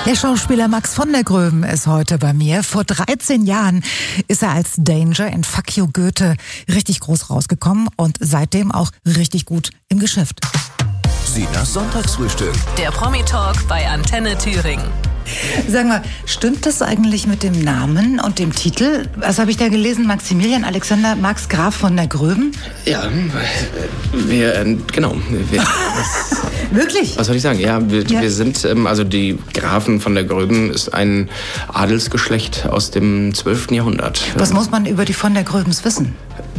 Der Schauspieler Max von der Gröben ist heute bei mir. Vor 13 Jahren ist er als Danger in Fuck You Goethe richtig groß rausgekommen und seitdem auch richtig gut im Geschäft. Sinas Sonntagsfrühstück. Der Promi-Talk bei Antenne Thüringen. Sag mal, stimmt das eigentlich mit dem Namen und dem Titel? Was habe ich da gelesen? Maximilian Alexander Max Graf von der Gröben? Ja, genau. Wirklich? Was soll ich sagen? Ja, wir sind, also die Grafen von der Gröben ist ein Adelsgeschlecht aus dem 12. Jahrhundert. Was muss man über die von der Gröbens wissen?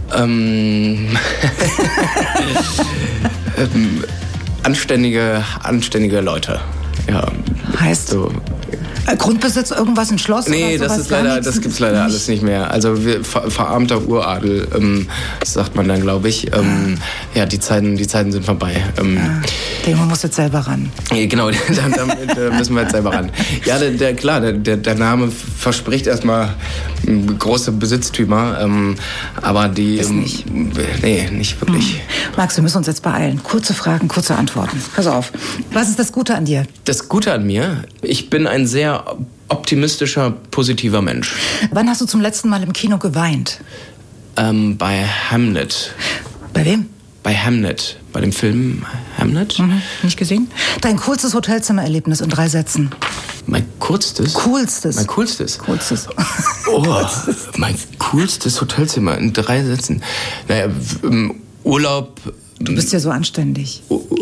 Anständige Leute. Ja. Heißt so. Grundbesitz, irgendwas, ein Schloss? Nee, oder sowas? das gibt's leider alles nicht mehr. Also verarmter Uradel, sagt man dann, glaube ich. Ja, die Zeiten sind vorbei. Den muss jetzt selber ran. Genau, da müssen wir jetzt selber ran. Ja, der Name verspricht erstmal große Besitztümer, aber die... Ist nicht. Nee, nicht wirklich. Max, wir müssen uns jetzt beeilen. Kurze Fragen, kurze Antworten. Pass auf. Was ist das Gute an dir? Das Gute an mir? Ich bin ein sehr optimistischer, positiver Mensch. Wann hast du zum letzten Mal im Kino geweint? Bei Hamlet. Bei wem? Bei Hamlet. Bei dem Film Hamlet. Nicht gesehen? Dein coolstes Hotelzimmererlebnis in 3 Sätzen. Mein coolstes? Coolstes. Mein coolstes? Coolstes. Oh, mein coolstes Hotelzimmer in 3 Sätzen. Naja, Urlaub... Du bist ja so anständig.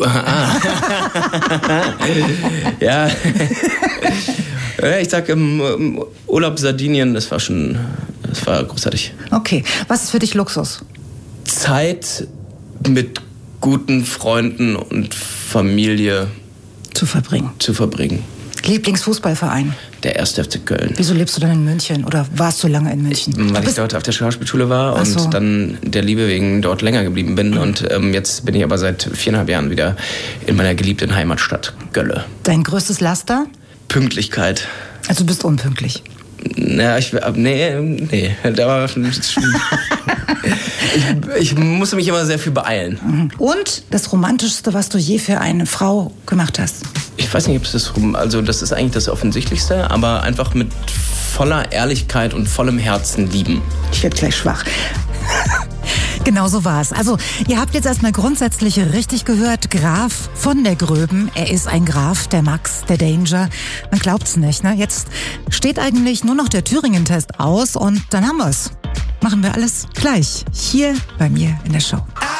Ja. Ja, ich sag Urlaub Sardinien, das war großartig. Okay, was ist für dich Luxus? Zeit mit guten Freunden und Familie zu verbringen. Lieblingsfußballverein? Der 1. FC Köln. Wieso lebst du dann in München oder warst du lange in München? Weil ich dort auf der Schauspielschule war Ach so. Und dann der Liebe wegen dort länger geblieben bin. Und jetzt bin ich aber seit 4,5 Jahren wieder in meiner geliebten Heimatstadt Gölle. Dein größtes Laster? Pünktlichkeit. Also du bist unpünktlich? Ja, nee. Da war ich musste mich immer sehr viel beeilen. Und das Romantischste, was du je für eine Frau gemacht hast? Ich weiß nicht, ob das ist eigentlich das Offensichtlichste, aber einfach mit voller Ehrlichkeit und vollem Herzen lieben. Ich werde gleich schwach. Genau so war's. Also, ihr habt jetzt erstmal grundsätzlich richtig gehört, Graf von der Gröben. Er ist ein Graf, der Max, der Danger. Man glaubt's nicht, ne? Jetzt steht eigentlich nur noch der Thüringen-Test aus und dann haben wir's. Machen wir alles gleich hier bei mir in der Show.